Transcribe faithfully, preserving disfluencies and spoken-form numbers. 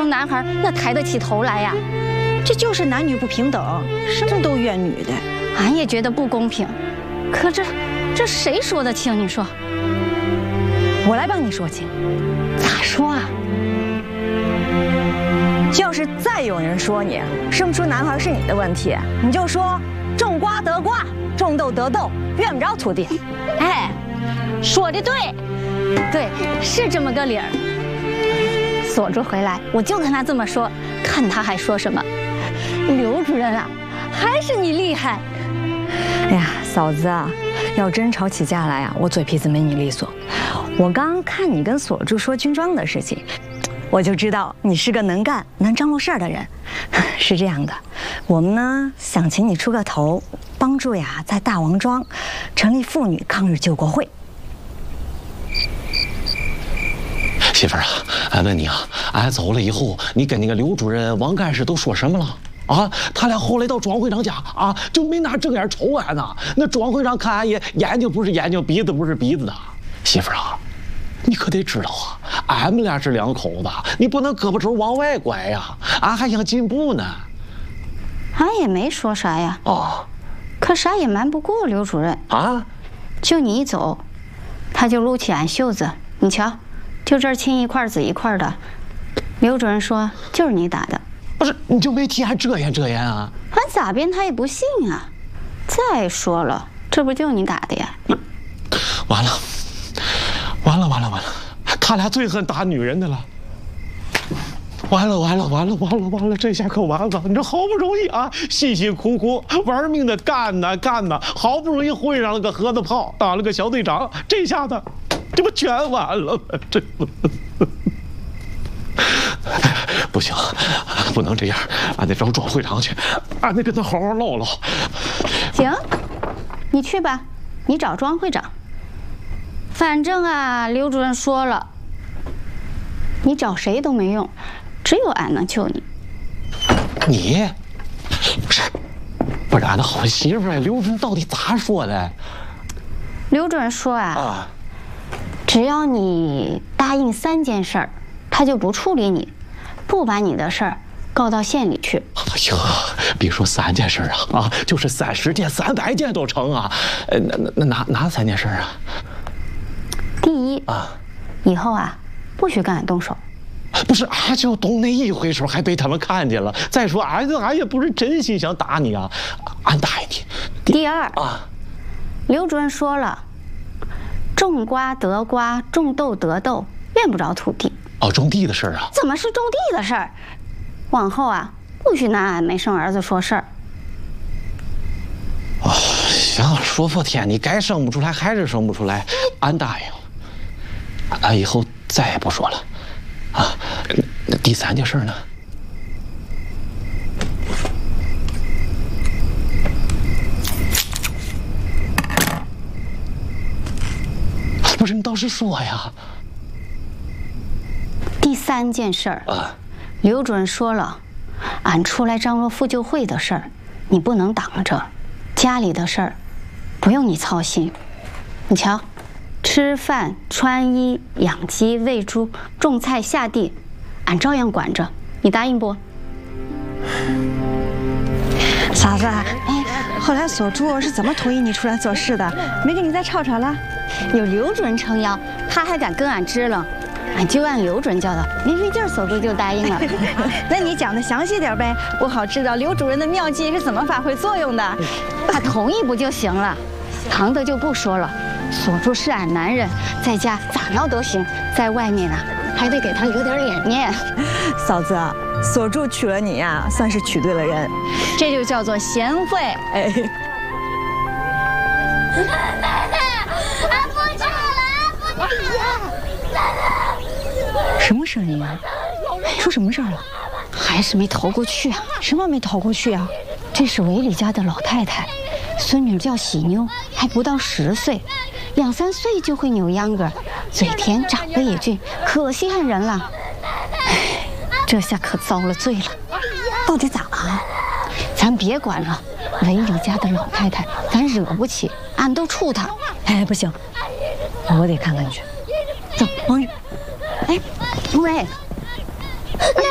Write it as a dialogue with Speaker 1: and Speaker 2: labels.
Speaker 1: 帮男孩那抬得起头来呀？
Speaker 2: 这就是男女不平等，什么都怨女的。
Speaker 1: 俺也觉得不公平，可这这谁说得清？你说？
Speaker 2: 我来帮你说清。
Speaker 1: 咋说啊？
Speaker 2: 要是再有人说你生不出男孩是你的问题，你就说种瓜得瓜，种豆得豆，怨不着土地。
Speaker 1: 哎，说的对，对，是这么个理儿。锁住回来，我就跟他这么说，看他还说什么。刘主任啊，还是你厉害。
Speaker 2: 哎呀，嫂子啊，要真吵起架来啊，我嘴皮子没你利索。我刚看你跟锁住说军装的事情，我就知道你是个能干、能张罗事儿的人。是这样的，我们呢想请你出个头，帮助呀在大王庄成立妇女抗日救国会。
Speaker 3: 媳妇儿啊，俺问你啊，俺走了以后，你跟那个刘主任、王干事都说什么了？啊，他俩后来到庄会长家啊，就没拿正眼瞅俺呐。那庄会长看俺也眼睛不是眼睛，鼻子不是鼻子的。媳妇儿啊，你可得知道啊，俺们俩是两口子，你不能胳膊肘往外拐呀，俺还想进步呢。
Speaker 1: 俺也没说啥呀。
Speaker 3: 哦，
Speaker 1: 可啥也瞒不过刘主任
Speaker 3: 啊。
Speaker 1: 就你一走，他就撸起俺袖子，你瞧。就这儿青一块紫一块的，刘主任说就是你打的。
Speaker 3: 不是，你就没替俺遮掩遮掩啊？
Speaker 1: 俺咋编他也不信啊。再说了，这不就你打的呀？
Speaker 3: 完了，完了，完了，完了！他俩最恨打女人的了。完了，完了，完了，完了，完了！这下可完了！你这好不容易啊，辛辛苦苦玩命的干呐干呐，好不容易混上了个盒子炮，当了个小队长，这下子。这不全完了吗？这不行，不能这样，俺得找庄会长去，俺得跟他好好唠唠。
Speaker 1: 行，你去吧，你找庄会长。反正啊，刘主任说了，你找谁都没用，只有俺能救你。
Speaker 3: 你不是不是俺的好媳妇儿，刘主任到底咋说的？
Speaker 1: 刘主任说啊。
Speaker 3: 啊
Speaker 1: 只要你答应三件事儿，他就不处理你，不把你的事儿告到县里去。
Speaker 3: 哎呦，别说三件事啊，啊，就是三十件、三百件都成啊。呃，那那那哪哪三件事啊？
Speaker 1: 第一
Speaker 3: 啊，
Speaker 1: 以后啊，不许跟俺动手。
Speaker 3: 不是，俺就动那一回手，还被他们看见了。再说，俺俺也不是真心想打你啊，俺答应你。
Speaker 1: 第, 第二
Speaker 3: 啊，
Speaker 1: 刘主任说了。种瓜得瓜，种豆得豆，怨不着土地。
Speaker 3: 哦，种地的事儿啊？
Speaker 1: 怎么是种地的事儿？往后啊，不许拿俺没生儿子说事儿。
Speaker 3: 哦，行，说破天，你该生不出来还是生不出来，俺答应。俺以后再也不说了。啊，那第三件事呢？不是，你倒是说呀。
Speaker 1: 第三件事儿
Speaker 3: 啊，
Speaker 1: 刘主任说了，俺出来张罗妇救会的事儿，你不能挡着。家里的事儿，不用你操心。你瞧，吃饭、穿衣、养鸡、喂猪、种菜、下地，俺照样管着。你答应不？
Speaker 2: 嫂子，哎，后来锁住是怎么同意你出来做事的？没跟你再吵吵了？
Speaker 1: 有刘主任撑腰，他还敢跟俺支棱，俺就按刘主任教导，没费劲儿，锁住就答应了。
Speaker 2: 那你讲的详细点呗，我好知道刘主任的妙计是怎么发挥作用的。
Speaker 1: 他同意不就行了？唐的就不说了，锁住是俺男人，在家咋闹都行，在外面呢还得给他留点脸面。
Speaker 2: 嫂子，锁住娶了你呀、啊，算是娶对了人，
Speaker 1: 这就叫做贤惠。
Speaker 2: 哎。
Speaker 4: 奶奶，俺不去了，俺不去了！奶奶，
Speaker 2: 什么声音啊？出什么事儿了？
Speaker 1: 还是没逃过去啊？
Speaker 2: 什么没逃过去啊？
Speaker 1: 这是韦里家的老太太，孙女叫喜妞，还不到十岁，两三岁就会扭秧歌，嘴甜，长得也俊，可稀罕人了。哎，这下可遭了罪了。到底咋了？咱别管了，韦里家的老太太，咱惹不起，俺都怵她。
Speaker 2: 哎，不行，我得看看去。走，王玉。
Speaker 1: 哎，喂。